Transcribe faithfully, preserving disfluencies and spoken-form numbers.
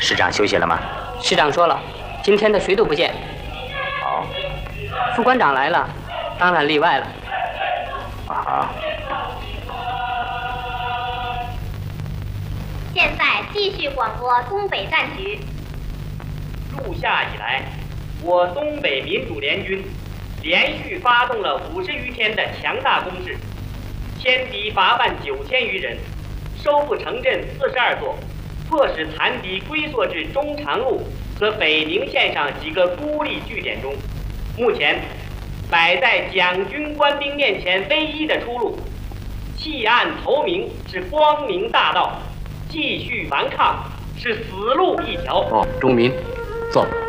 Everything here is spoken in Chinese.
师长休息了吗？ 师长说了，今天的谁都不见。 哦。 副官长来了，当然例外了。 啊。 现在继续广播东北战局。 入夏以来，我东北民主联军连续发动了五十余天的强大攻势，歼敌八万九千余人，收复城镇四十二座，迫使残敌龟缩至中长路和北宁线上几个孤立据点中。目前，摆在蒋军官兵面前唯一的出路，弃暗投明是光明大道，继续顽抗是死路一条。 哦，钟民，坐吧。